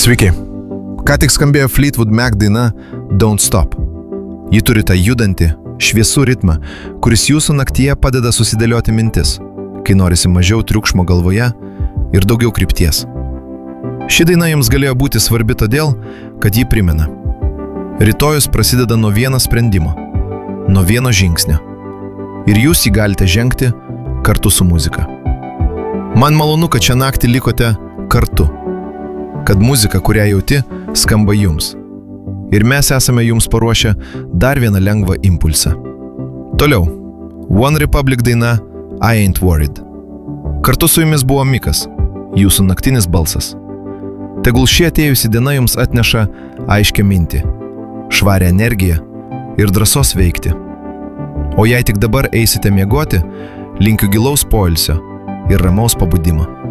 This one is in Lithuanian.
Sveiki. Ką tik skambėjo Fleetwood Mac daina Don't Stop. Ji turi tą judantį, šviesų ritmą, kuris jūsų naktyje padeda susidėlioti mintis, kai norisi mažiau triukšmo galvoje ir daugiau krypties. Ši daina jums galėjo būti svarbi todėl, kad ji primena. Rytojus prasideda nuo vieno sprendimo, nuo vieno žingsnio. Ir jūs jį galite žengti kartu su muzika. Man malonu, kad šią naktį likote kartu. Kad muzika, kurią jauti, skamba jums. Ir mes esame jums paruošę dar vieną lengvą impulsą. Toliau. One Republic daina I Ain't Worried. Kartu su jumis buvo Mikas, jūsų naktinis balsas. Tegul ši atėjusi diena jums atneša aiškią mintį, švarią energiją ir drąsos veikti. O jei tik dabar eisite miegoti, linkiu gilaus poilsio ir ramaus pabudimo.